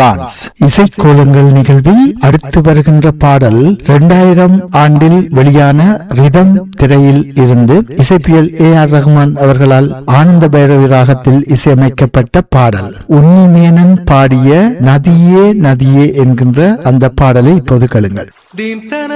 France. இசைக்கோலங்கள் நிகழ்வில் அடுத்து வருகின்ற பாடல் 2000 ஆண்டில் வெளியான ரிதம் திரையில் இருந்து இசைப்பியல் AR ரஹ்மான் அவர்களால் ஆனந்த பைரவி ராகத்தில் இசையமைக்கப்பட்ட பாடல். உன்னிமேனன் பாடிய நதியே நதியே என்கின்ற அந்த பாடலை இப்போது கேளுங்கள்.